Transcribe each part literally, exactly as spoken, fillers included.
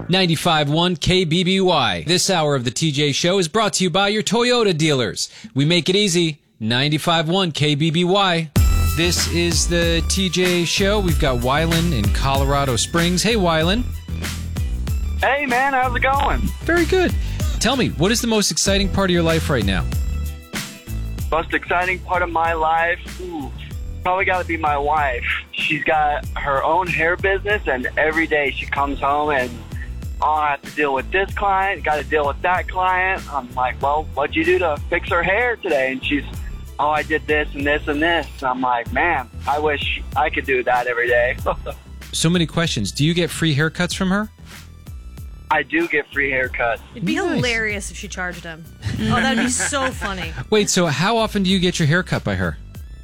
ninety-five point one K B B Y. This hour of the T J Show is brought to you by your Toyota dealers. We make it easy. ninety-five point one K B B Y. This is the T J Show. We've got Wylan in Colorado Springs. Hey, Wylan. Hey, man. How's it going? Very good. Tell me, what is the most exciting part of your life right now? Most exciting part of my life? Ooh, probably got to be my wife. She's got her own hair business, and every day she comes home and, oh, I have to deal with this client, got to deal with that client. I'm like, well, what'd you do to fix her hair today? And she's, oh, I did this and this and this. And I'm like, man, I wish I could do that every day. So many questions. Do you get free haircuts from her? I do get free haircuts. It'd be Nice. hilarious if she charged him. Oh, that'd be so funny. Wait, so how often do you get your hair cut by her?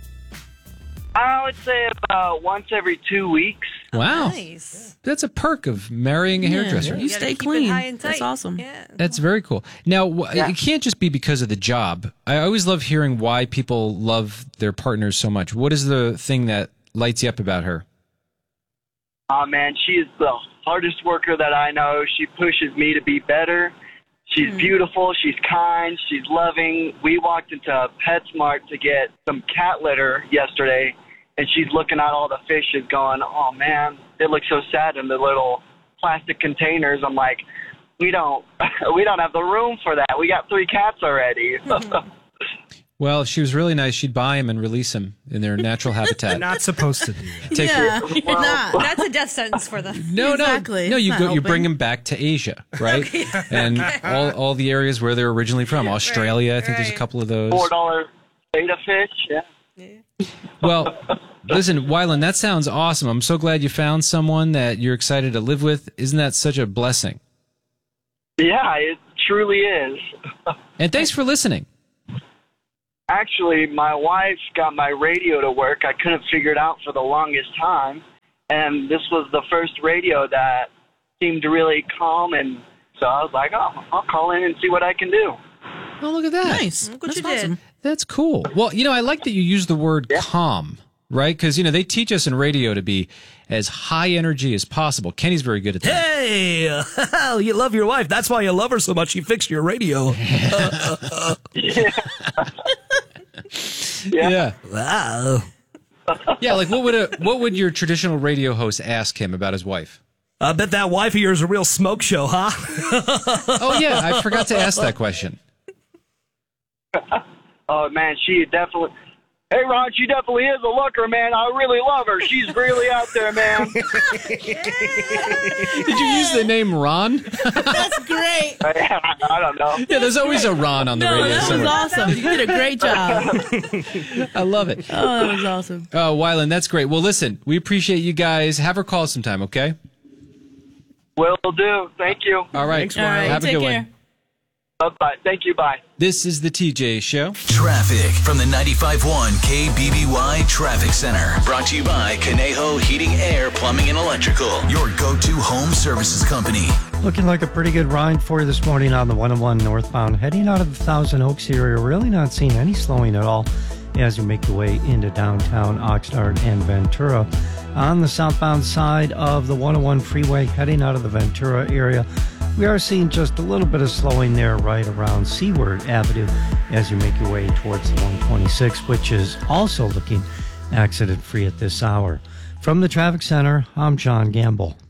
I would say about once every two weeks. Wow. Nice. That's a perk of marrying a hairdresser. You You gotta stay keep it clean. high and That's tight. awesome. Yeah. That's very cool. Now, wh- Yeah. it can't just be because of the job. I always love hearing why people love their partners so much. What is the thing that lights you up about her? Oh, man, she is the hardest worker that I know. She pushes me to be better. She's Hmm. beautiful. She's kind. She's loving. We walked into PetSmart to get some cat litter yesterday, and she's looking at all the fishes going, oh, man, it looks so sad in the little plastic containers. I'm like, we don't we don't have the room for that. We got three cats already. Well, if she was really nice, she'd buy them and release them in their natural habitat. You're not supposed to do that. Take yeah, your- you're not. That's a death sentence for them. No, Exactly. no, no. You It's go, not you bring helping. them back to Asia, right? And all all the areas where they're originally from. Australia, I think there's a right. couple of those. four dollar beta fish, yeah. Well, listen, Wylan, that sounds awesome. I'm so glad you found someone that you're excited to live with. Isn't that such a blessing? Yeah, it truly is. And thanks for listening. Actually, my wife got my radio to work. I couldn't figure it out for the longest time. And this was the first radio that seemed really calm. And so I was like, oh, I'll call in and see what I can do. Oh, look at that. Nice. Look what That's you did. awesome. That's cool. Well, you know, I like that you use the word Yeah. calm, right? Because, you know, they teach us in radio to be as high energy as possible. Kenny's very good at that. Hey, you love your wife. That's why you love her so much. You fixed your radio. Yeah. Wow. Yeah, like what would a what would your traditional radio host ask him about his wife? I bet that wife of yours is a real smoke show, huh? Oh, yeah, I forgot to ask that question. Oh, man, she definitely... Hey, Ron, she definitely is a looker, man. I really love her. She's really out there, man. Did you use the name Ron? That's great. I don't know. Yeah, there's always a Ron on the No, radio that was somewhere. awesome. You did a great job. I love it. Oh, that was awesome. Oh, Wylan, that's great. Well, listen, we appreciate you guys. Have her call sometime, okay? Will do. Thank you. All right. Thanks, All right, Have a take good care. one. Bye-bye. Thank you. Bye. This is the T J Show. Traffic from the ninety-five point one K B B Y Traffic Center. Brought to you by Conejo Heating, Air, Plumbing, and Electrical. Your go-to home services company. Looking like a pretty good ride for you this morning on the one oh one northbound. Heading out of the Thousand Oaks area, really not seeing any slowing at all as you make your way into downtown Oxnard and Ventura. On the southbound side of the one oh one freeway, heading out of the Ventura area, we are seeing just a little bit of slowing there right around Seaward Avenue as you make your way towards the one twenty-six, which is also looking accident-free at this hour. From the traffic center, I'm John Gamble.